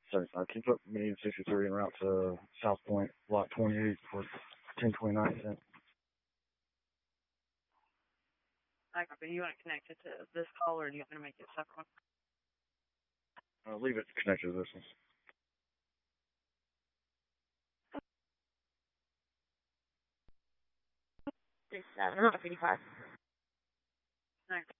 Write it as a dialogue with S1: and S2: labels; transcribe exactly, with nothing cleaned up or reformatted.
S1: So uh, keep up Median sixty-three en route to South Point, Lot twenty-eight for ten twenty-nine cent.
S2: I copy. You want to connect it to this call, or do you want me to make it a separate one?
S1: Uh, leave it connected to this one.
S2: Three seven, fifty-five. All right.